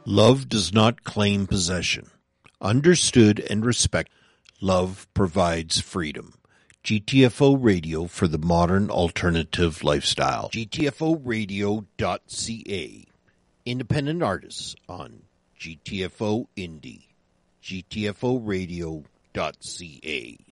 Love does not claim possession. Understood and respected, love provides freedom. GTFO Radio for the modern alternative lifestyle. GTFOradio.ca. Independent artists on GTFO Indie. GTFOradio.ca.